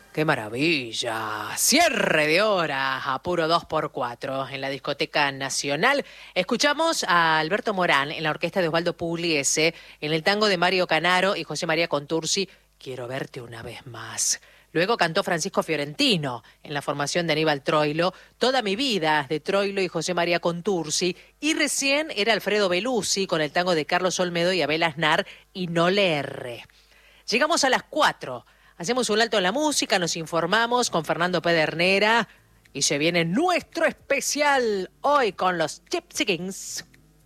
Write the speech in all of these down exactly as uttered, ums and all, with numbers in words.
¡Qué maravilla! Cierre de hora a puro dos por cuatro en la Discoteca Nacional. Escuchamos a Alberto Morán en la orquesta de Osvaldo Pugliese, en el tango de Mario Canaro y José María Contursi, Quiero verte una vez más. Luego cantó Francisco Fiorentino en la formación de Aníbal Troilo, Toda mi vida de Troilo y José María Contursi, y recién era Alfredo Belusi con el tango de Carlos Olmedo y Abel Aznar y No le erré. Llegamos a las cuatro. Hacemos un alto en la música, nos informamos con Fernando Pedernera y se viene nuestro especial hoy con los Gypsy Kings.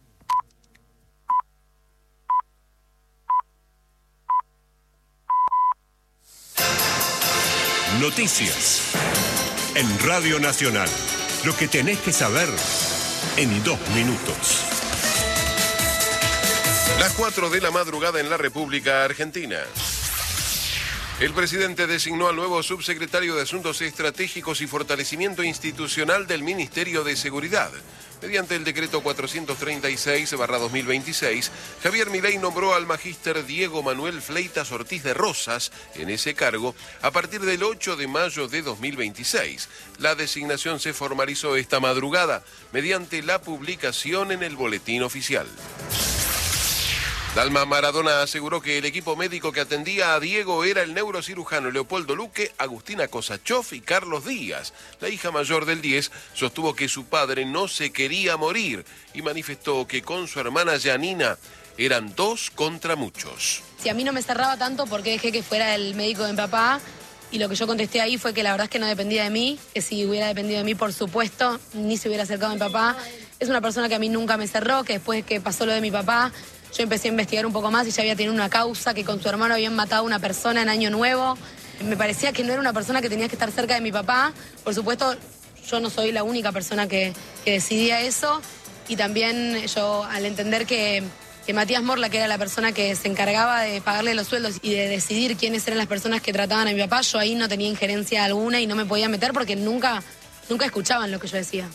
Noticias en Radio Nacional. Lo que tenés que saber en dos minutos. Las cuatro de la madrugada en la República Argentina. El presidente designó al nuevo subsecretario de Asuntos Estratégicos y Fortalecimiento Institucional del Ministerio de Seguridad. Mediante el decreto cuatrocientos treinta y seis barra dos mil veintiséis, Javier Milei nombró al magíster Diego Manuel Fleitas Ortiz de Rosas en ese cargo a partir del ocho de mayo de dos mil veintiséis. La designación se formalizó esta madrugada mediante la publicación en el Boletín Oficial. Dalma Maradona aseguró que el equipo médico que atendía a Diego era el neurocirujano Leopoldo Luque, Agustina Kosachov y Carlos Díaz. La hija mayor del diez sostuvo que su padre no se quería morir y manifestó que con su hermana Janina eran dos contra muchos. Si a mí no me cerraba tanto, ¿por qué dejé que fuera el médico de mi papá? Y lo que yo contesté ahí fue que la verdad es que no dependía de mí, que si hubiera dependido de mí, por supuesto, ni se hubiera acercado a mi papá. Es una persona que a mí nunca me cerró, que después que pasó lo de mi papá, yo empecé a investigar un poco más y ya había tenido una causa, que con su hermano habían matado a una persona en Año Nuevo. Me parecía que no era una persona que tenía que estar cerca de mi papá. Por supuesto, yo no soy la única persona que, que decidía eso. Y también yo, al entender que, que Matías Morla, que era la persona que se encargaba de pagarle los sueldos y de decidir quiénes eran las personas que trataban a mi papá, yo ahí no tenía injerencia alguna y no me podía meter porque nunca, nunca escuchaban lo que yo decía.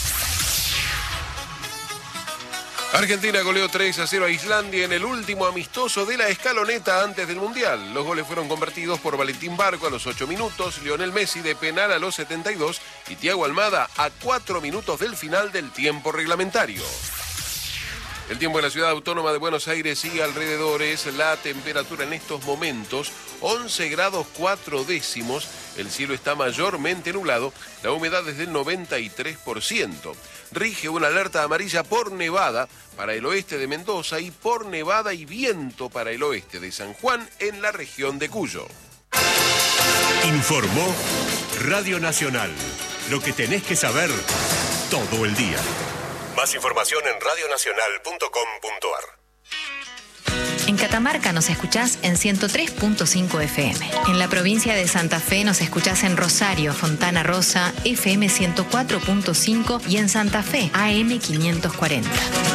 Argentina goleó tres a cero a Islandia en el último amistoso de la escaloneta antes del Mundial. Los goles fueron convertidos por Valentín Barco a los ocho minutos, Lionel Messi de penal a los setenta y dos y Thiago Almada a cuatro minutos del final del tiempo reglamentario. El tiempo en la ciudad autónoma de Buenos Aires y alrededores, la temperatura en estos momentos, once grados cuatro décimos, el cielo está mayormente nublado, la humedad es del noventa y tres por ciento. Rige una alerta amarilla por nevada para el oeste de Mendoza y por nevada y viento para el oeste de San Juan en la región de Cuyo. Informó Radio Nacional. Lo que tenés que saber todo el día. Más información en radio nacional punto com punto ar. En Catamarca nos escuchás en ciento tres punto cinco F M. En la provincia de Santa Fe nos escuchás en Rosario, Fontana Rosa, F M ciento cuatro punto cinco y en Santa Fe, A M quinientos cuarenta.